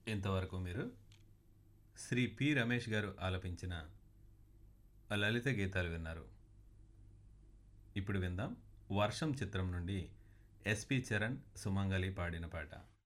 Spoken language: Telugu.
ఇంతవరకు మీరు శ్రీ పి రమేష్ గారు ఆలపించిన లలిత గీతాలు విన్నారు. ఇప్పుడు విందాం వర్షం చిత్రం నుండి ఎస్పి చరణ్ సుమంగళి పాడిన పాట.